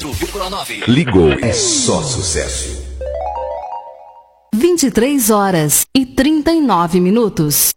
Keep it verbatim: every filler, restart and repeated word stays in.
quatro vírgula nove. Ligou, é só sucesso. vinte e três horas e trinta e nove minutos.